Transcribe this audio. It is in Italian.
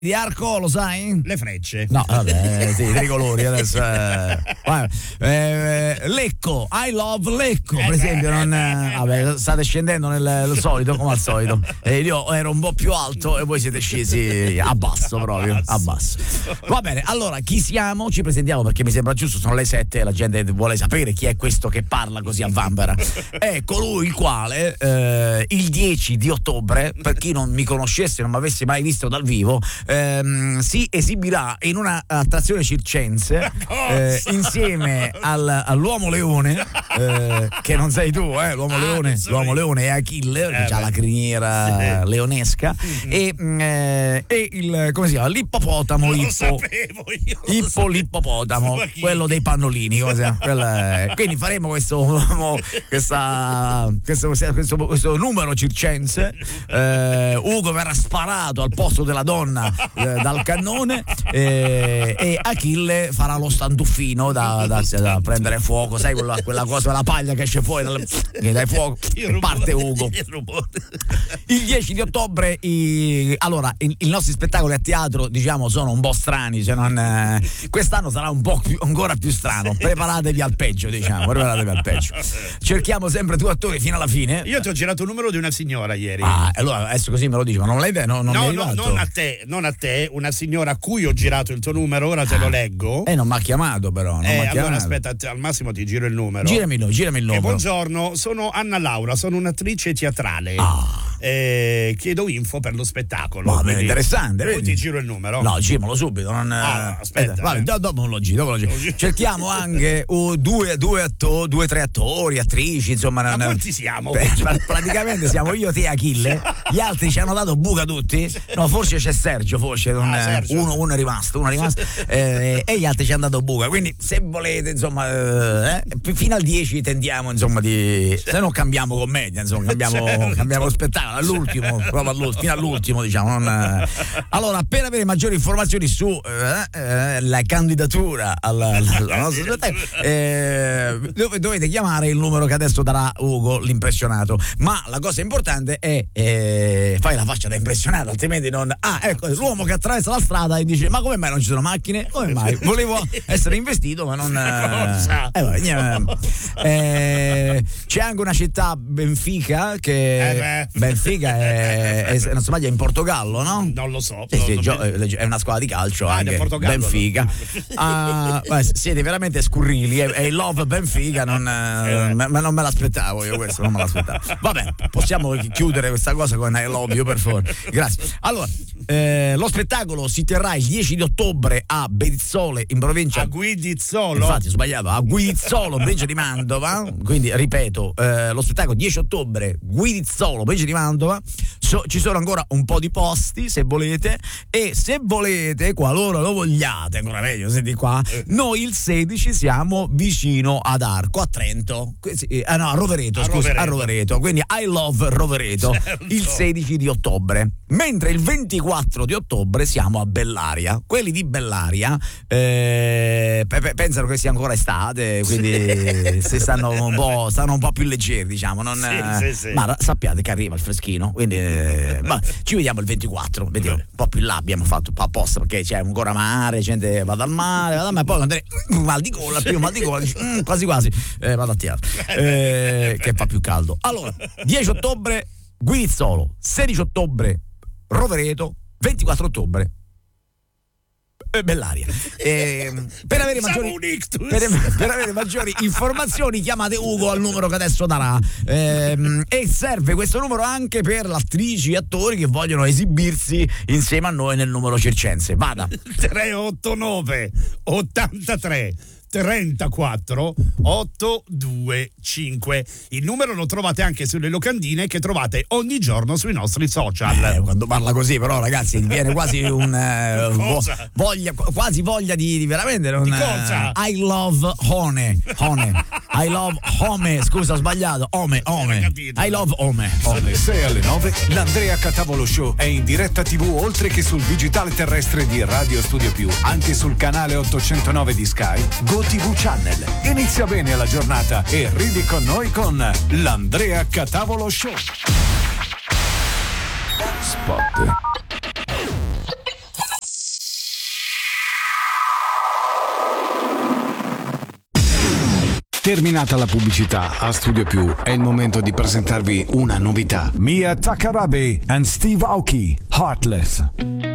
di arco, lo sai? Le frecce. No, vabbè, sì, i tricolori adesso. Lecco, I love Lecco, per esempio. Vabbè, state scendendo nel solito, come al solito. Io ero un po' più alto e voi siete scesi a basso proprio. A basso. Va bene, allora chi siamo? Ci presentiamo perché mi sembra giusto, sono le 7 e la gente vuole sapere chi è questo che parla così a vanvera. È colui il quale il 10 di ottobre, per chi non mi conoscesse, non mi avesse mai visto dal vivo, si esibirà in una attrazione circense insieme all'uomo leone, che non sei tu, l'uomo leone. L'uomo leone è Achille, che ha la criniera leonesca, e il, come si chiama, l'ippopotamo, l'ippopotamo, quello dei pannolini, quindi faremo questo numero circense. Ugo verrà sparato al posto della donna dal cannone, e Achille farà lo stantuffino da prendere fuoco, sai quella cosa, la paglia che esce fuori che dai fuoco e parte Ugo. Il 10 di ottobre allora i nostri spettacoli a teatro, diciamo, sono un po' strani, quest'anno sarà un po' ancora più strano, preparatevi al peggio, diciamo, cerchiamo sempre due attori fino alla fine. Io ti ho girato il numero di una signora ieri. Allora adesso così me lo dici, ma non l'hai detto? Non a te, una signora a cui ho girato il tuo numero, ora te lo leggo. Non mi ha chiamato però. Allora aspetta, al massimo ti giro il numero. Girami il numero. Buongiorno, sono Anna Laura, sono un'attrice teatrale. Chiedo info per lo spettacolo. Va bene, interessante. Poi ti giro il numero. No, giramolo subito. Aspetta. Vabbè, dopo lo giro. Cerchiamo anche due o tre attori, attrici, insomma. Ma quanti siamo? Praticamente siamo io, te e Achille. Gli altri ci hanno dato buca tutti. No, forse c'è Sergio, Sergio. Uno è rimasto. E gli altri ci hanno dato buca. Quindi se volete, insomma, fino al 10 tendiamo, insomma, se no cambiamo commedia, insomma, cambiamo spettacolo fino all'ultimo, diciamo. Allora, per avere maggiori informazioni su la candidatura al nostro spettacolo, dovete chiamare il numero che adesso darà Ugo, l'impressionato. Ma la cosa importante è fai la faccia da impressionato, altrimenti non. Ecco, l'uomo che attraversa la strada e dice: ma come mai non ci sono macchine? Come mai? Volevo essere investito, ma non. C'è anche una città, Benfica, che Benfica è non sbaglio, è in Portogallo, no? Non lo so. È una squadra di calcio anche. Benfica. Siete veramente scurrili. È il Love Benfica, ma non me l'aspettavo io questo, non me l'aspettavo. Vabbè, possiamo chiudere questa cosa con I love you, per favore. Grazie. Allora, lo spettacolo si terrà il 10 di ottobre a Bedizzole, in provincia. A Guidizzolo. Infatti, sbagliato, a Guidizzolo, provincia di Mantova. Quindi, ripeto, lo spettacolo 10 ottobre, Guidizzolo, provincia di Mantova. Ci sono ancora un po' di posti, se volete. E se volete, qualora lo vogliate, ancora meglio, senti qua, noi il 16 siamo vicino ad Arco, a Trento. A Rovereto, a Rovereto. Quindi I love Rovereto, certo. Il 16 di ottobre. Mentre il 24 di ottobre siamo a Bellaria. Quelli di Bellaria pensano che sia ancora estate, quindi se stanno un po' più leggeri, diciamo. Sì. Ma sappiate che arriva il freschino, quindi ci vediamo il 24. Vediamo, un po' più in là abbiamo fatto un po' apposta, perché c'è ancora mare, gente vado al mare, poi andrei mal di gola, quasi vado a teatro, che fa più caldo. Allora, 10 ottobre Guidizzolo, 16 ottobre Rovereto, 24 ottobre Bellaria. Per avere maggiori informazioni chiamate Ugo al numero che adesso darà, e serve questo numero anche per attrici e attori che vogliono esibirsi insieme a noi nel numero circense. Vada. 389 83 34 825. Il numero lo trovate anche sulle locandine che trovate ogni giorno sui nostri social. Quando parla così, però, ragazzi, viene quasi voglia di veramente di cosa? I love Hone. I love Home. Scusa, ho sbagliato. Home. I love Home. Dalle 6 alle 9 l'Andrea Catavolo Show è in diretta TV, oltre che sul digitale terrestre di Radio Studio Più, anche sul canale 809 di Sky, GoTV Channel. Inizia bene la giornata e ridi con noi con l'Andrea Catavolo Show. Spot. Terminata la pubblicità, a Studio Più è il momento di presentarvi una novità. Mia Takarabe and Steve Aoki, Heartless.